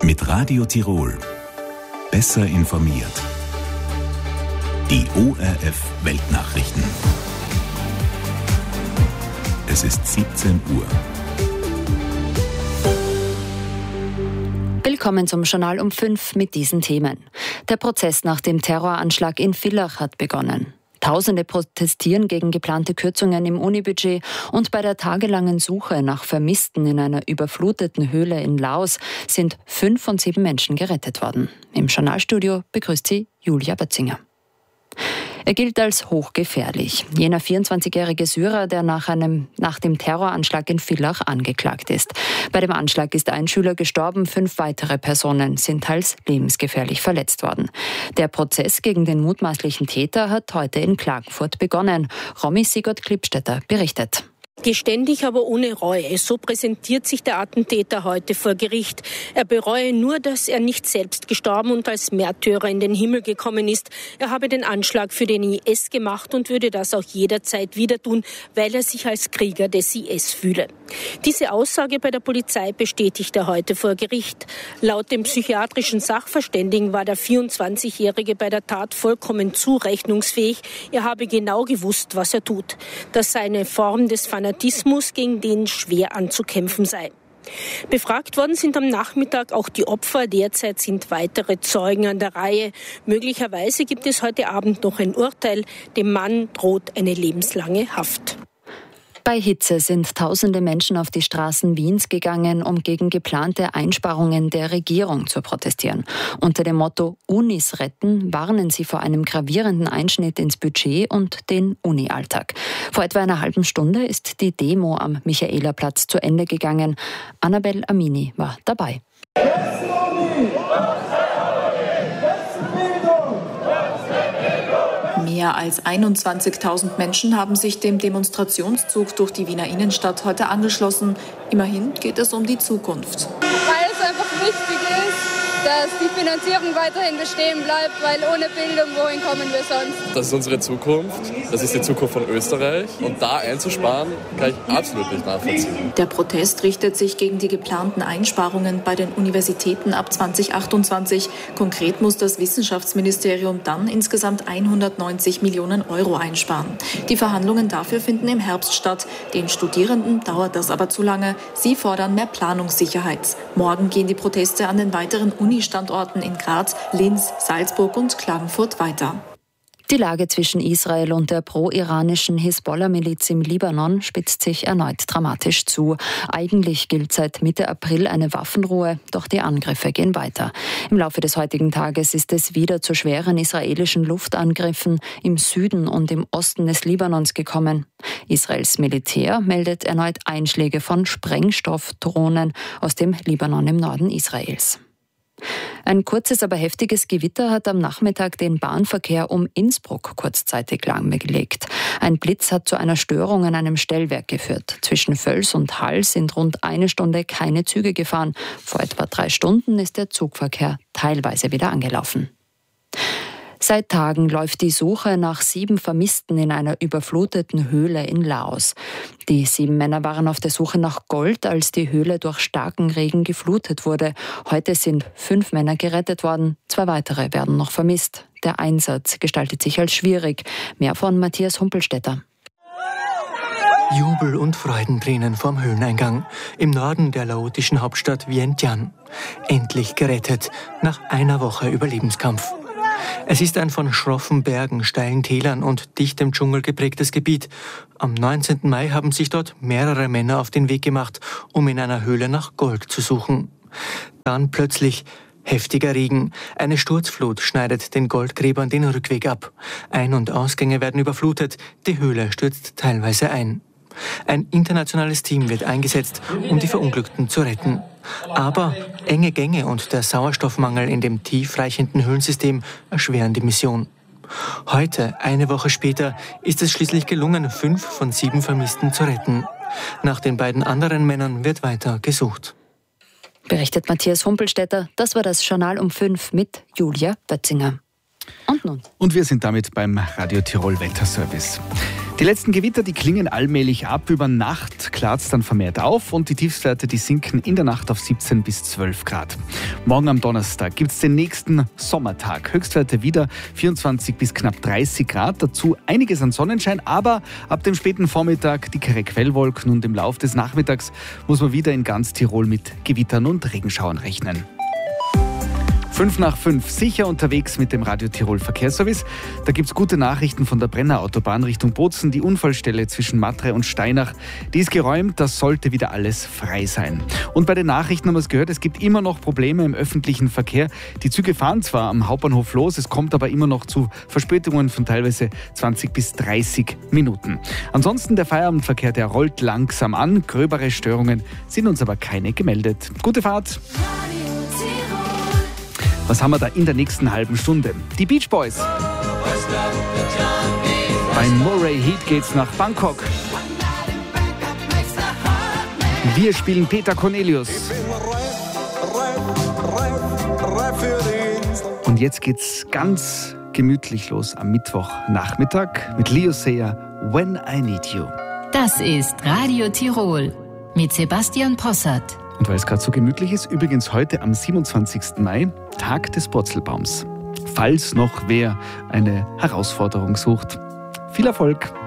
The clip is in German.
Mit Radio Tirol. Besser informiert. Die ORF Weltnachrichten. Es ist 17 Uhr. Willkommen zum Journal um 5 mit diesen Themen. Der Prozess nach dem Terroranschlag in Villach hat begonnen. Tausende protestieren gegen geplante Kürzungen im Unibudget und bei der tagelangen Suche nach Vermissten in einer überfluteten Höhle in Laos sind 5 von 7 Menschen gerettet worden. Im Journalstudio begrüßt sie Julia Bötzinger. Er gilt als hochgefährlich. Jener 24-jährige Syrer, der nach dem Terroranschlag in Villach angeklagt ist. Bei dem Anschlag ist ein Schüler gestorben, 5 weitere Personen sind teils lebensgefährlich verletzt worden. Der Prozess gegen den mutmaßlichen Täter hat heute in Klagenfurt begonnen. Romy Sigurd-Klippstetter berichtet. Geständig, aber ohne Reue. So präsentiert sich der Attentäter heute vor Gericht. Er bereue nur, dass er nicht selbst gestorben und als Märtyrer in den Himmel gekommen ist. Er habe den Anschlag für den IS gemacht und würde das auch jederzeit wieder tun, weil er sich als Krieger des IS fühle. Diese Aussage bei der Polizei bestätigt er heute vor Gericht. Laut dem psychiatrischen Sachverständigen war der 24-Jährige bei der Tat vollkommen zurechnungsfähig. Er habe genau gewusst, was er tut. Das sei eine Form des Fanatismus, gegen den schwer anzukämpfen sei. Befragt worden sind am Nachmittag auch die Opfer. Derzeit sind weitere Zeugen an der Reihe. Möglicherweise gibt es heute Abend noch ein Urteil. Dem Mann droht eine lebenslange Haft. Bei Hitze sind tausende Menschen auf die Straßen Wiens gegangen, um gegen geplante Einsparungen der Regierung zu protestieren. Unter dem Motto Unis retten warnen sie vor einem gravierenden Einschnitt ins Budget und den Uni-Alltag. Vor etwa einer halben Stunde ist die Demo am Michaelerplatz zu Ende gegangen. Annabel Amini war dabei. Mehr als 21.000 Menschen haben sich dem Demonstrationszug durch die Wiener Innenstadt heute angeschlossen. Immerhin geht es um die Zukunft. Weil es einfach wichtig ist, dass die Finanzierung weiterhin bestehen bleibt, weil ohne Bildung, wohin kommen wir sonst? Das ist unsere Zukunft, das ist die Zukunft von Österreich und da einzusparen, kann ich absolut nicht nachvollziehen. Der Protest richtet sich gegen die geplanten Einsparungen bei den Universitäten ab 2028. Konkret muss das Wissenschaftsministerium dann insgesamt 190 Millionen Euro einsparen. Die Verhandlungen dafür finden im Herbst statt. Den Studierenden dauert das aber zu lange. Sie fordern mehr Planungssicherheit. Morgen gehen die Proteste an den weiteren Uni-Standorten in Graz, Linz, Salzburg und Klagenfurt weiter. Die Lage zwischen Israel und der pro-iranischen Hisbollah-Miliz im Libanon spitzt sich erneut dramatisch zu. Eigentlich gilt seit Mitte April eine Waffenruhe, doch die Angriffe gehen weiter. Im Laufe des heutigen Tages ist es wieder zu schweren israelischen Luftangriffen im Süden und im Osten des Libanons gekommen. Israels Militär meldet erneut Einschläge von Sprengstoffdrohnen aus dem Libanon im Norden Israels. Ein kurzes, aber heftiges Gewitter hat am Nachmittag den Bahnverkehr um Innsbruck kurzzeitig lahmgelegt. Ein Blitz hat zu einer Störung an einem Stellwerk geführt. Zwischen Völs und Hall sind rund eine Stunde keine Züge gefahren. Vor etwa 3 Stunden ist der Zugverkehr teilweise wieder angelaufen. Seit Tagen läuft die Suche nach 7 Vermissten in einer überfluteten Höhle in Laos. Die 7 Männer waren auf der Suche nach Gold, als die Höhle durch starken Regen geflutet wurde. Heute sind 5 Männer gerettet worden, 2 weitere werden noch vermisst. Der Einsatz gestaltet sich als schwierig. Mehr von Matthias Humpelstetter. Jubel und Freudentränen vorm Höhleneingang im Norden der laotischen Hauptstadt Vientiane. Endlich gerettet, nach einer Woche Überlebenskampf. Es ist ein von schroffen Bergen, steilen Tälern und dichtem Dschungel geprägtes Gebiet. Am 19. Mai haben sich dort mehrere Männer auf den Weg gemacht, um in einer Höhle nach Gold zu suchen. Dann plötzlich heftiger Regen. Eine Sturzflut schneidet den Goldgräbern den Rückweg ab. Ein- und Ausgänge werden überflutet. Die Höhle stürzt teilweise ein. Ein internationales Team wird eingesetzt, um die Verunglückten zu retten. Aber enge Gänge und der Sauerstoffmangel in dem tiefreichenden Höhlensystem erschweren die Mission. Heute, eine Woche später, ist es schließlich gelungen, 5 von 7 Vermissten zu retten. Nach den beiden anderen Männern wird weiter gesucht. Berichtet Matthias Humpelstetter. Das war das Journal um 5 mit Julia Bötzinger. Und nun? Und wir sind damit beim Radio Tirol Wetterservice. Die letzten Gewitter, die klingen allmählich ab. Über Nacht klart es dann vermehrt auf und die Tiefstwerte, die sinken in der Nacht auf 17 bis 12 Grad. Morgen am Donnerstag gibt es den nächsten Sommertag. Höchstwerte wieder 24 bis knapp 30 Grad. Dazu einiges an Sonnenschein, aber ab dem späten Vormittag dickere Quellwolken und im Laufe des Nachmittags muss man wieder in ganz Tirol mit Gewittern und Regenschauern rechnen. 5 nach 5, sicher unterwegs mit dem Radio Tirol Verkehrsservice. Da gibt es gute Nachrichten von der Brennerautobahn Richtung Bozen. Die Unfallstelle zwischen Matre und Steinach, die ist geräumt, das sollte wieder alles frei sein. Und bei den Nachrichten haben wir es gehört, es gibt immer noch Probleme im öffentlichen Verkehr. Die Züge fahren zwar am Hauptbahnhof los, es kommt aber immer noch zu Verspätungen von teilweise 20 bis 30 Minuten. Ansonsten der Feierabendverkehr, der rollt langsam an. Gröbere Störungen sind uns aber keine gemeldet. Gute Fahrt! Was haben wir da in der nächsten halben Stunde? Die Beach Boys. Beim Moray Heat geht's nach Bangkok. Wir spielen Peter Cornelius. Und jetzt geht's ganz gemütlich los am Mittwochnachmittag mit Leo Sayer, When I Need You. Das ist Radio Tirol mit Sebastian Possart. Und weil es gerade so gemütlich ist, übrigens heute am 27. Mai, Tag des Purzelbaums. Falls noch wer eine Herausforderung sucht. Viel Erfolg!